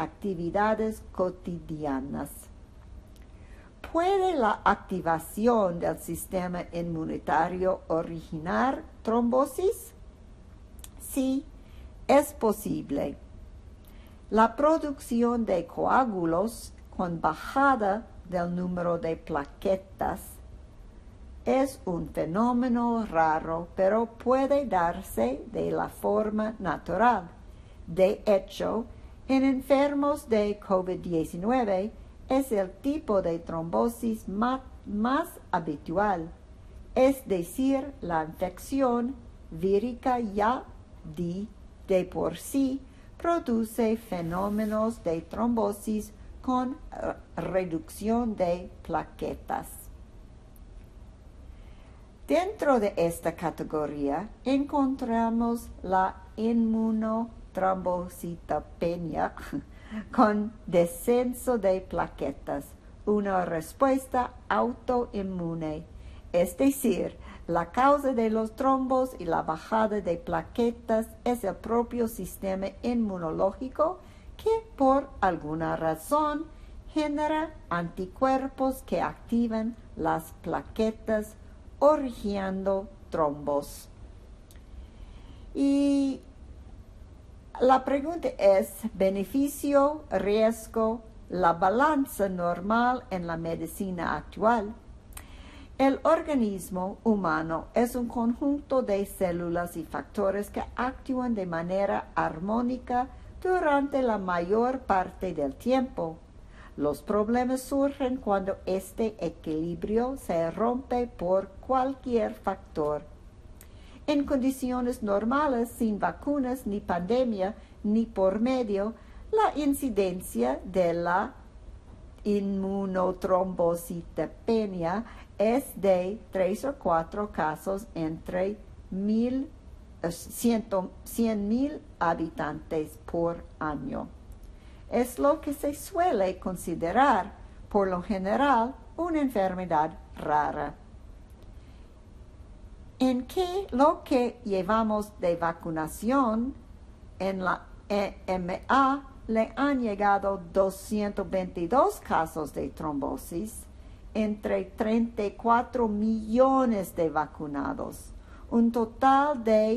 actividades cotidianas. ¿Puede la activación del sistema inmunitario originar trombosis? Sí, es posible. La producción de coágulos con bajada del número de plaquetas es un fenómeno raro, pero puede darse de la forma natural. De hecho, en enfermos de COVID-19 es el tipo de trombosis más habitual, es decir, la infección vírica ya de por sí produce fenómenos de trombosis con reducción de plaquetas. Dentro de esta categoría encontramos la inmunotrombocitopenia con descenso de plaquetas, una respuesta autoinmune, es decir, la causa de los trombos y la bajada de plaquetas es el propio sistema inmunológico que por alguna razón genera anticuerpos que activan las plaquetas originando trombos. Y la pregunta es, ¿beneficio, riesgo, la balanza normal en la medicina actual? El organismo humano es un conjunto de células y factores que actúan de manera armónica durante la mayor parte del tiempo. Los problemas surgen cuando este equilibrio se rompe por cualquier factor. En condiciones normales, sin vacunas ni pandemia ni por medio, la incidencia de la inmunotrombocitopenia es de 3 o 4 casos entre 100,000 habitantes por año. Es lo que se suele considerar, por lo general, una enfermedad rara. En lo que llevamos de vacunación, en la EMA le han llegado 222 casos de trombosis entre 34 millones de vacunados, un total de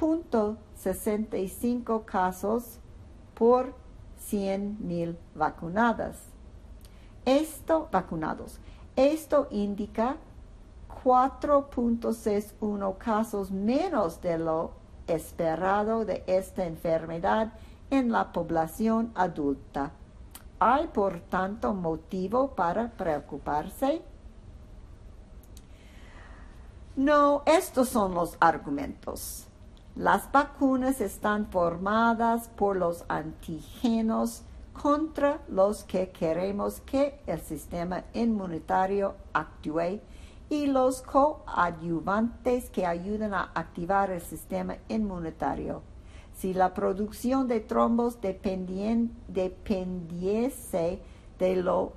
0.65 casos por 100,000 vacunados. Esto indica 4.61 casos menos de lo esperado de esta enfermedad en la población adulta. ¿Hay, por tanto, motivo para preocuparse? No, estos son los argumentos. Las vacunas están formadas por los antígenos contra los que queremos que el sistema inmunitario actúe y los coadyuvantes que ayudan a activar el sistema inmunitario. Si la producción de trombos dependiese de los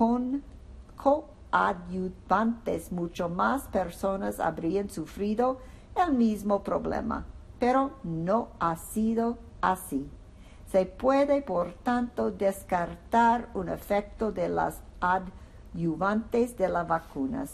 coadyuvantes, mucho más personas habrían sufrido el mismo problema, pero no ha sido así. Se puede, por tanto, descartar un efecto de las adyuvantes de las vacunas.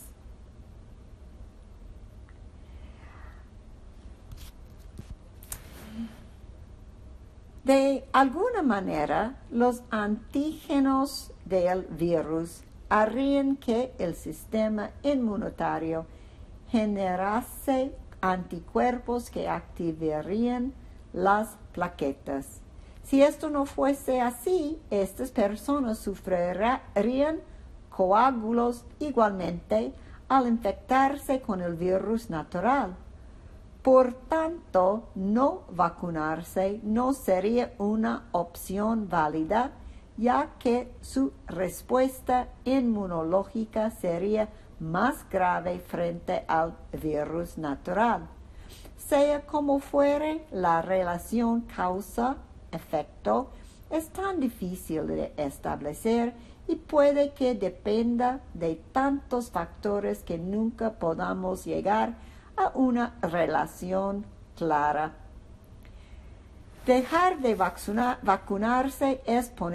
De alguna manera, los antígenos del virus harían que el sistema inmunitario generase anticuerpos que activarían las plaquetas. Si esto no fuese así, estas personas sufrirían coágulos igualmente al infectarse con el virus natural. Por tanto, no vacunarse no sería una opción válida, ya que su respuesta inmunológica sería más grave frente al virus natural. Sea como fuere, la relación causa-efecto es tan difícil de establecer y puede que dependa de tantos factores que nunca podamos llegar a una relación clara. Dejar de vacunarse es poner